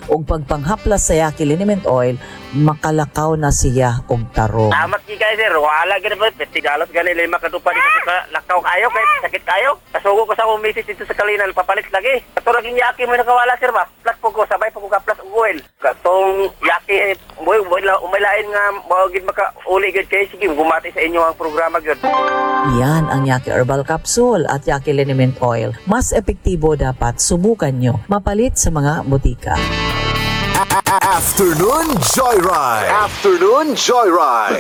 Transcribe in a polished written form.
ug pagpanghaplas sa Yaki Liniment Oil, makalakaw na siya og tarong. Amat ki kayo sir, wala gina ba? Tigalos gani lima kadupa dito sa lakaw kayo, kay sakit kayo. Kasugo ko sa akong misis dito sa Kalinan, papalit lagi. Kato naging Yaki mo nakawala sir ba? Plus po ko, sabay po ko ka-plus og oil. Katong Yaki, umailain nga, mawagid maka-uli gid kayo. Sige, gumati sa inyo ang programa gid. Yan ang Yaki Herbal Capsule at Yaki Liniment Oil. Mas epektibo dapat subukan nyo. Mapalit sa mga butika. Afternoon Joyride. Afternoon Joyride.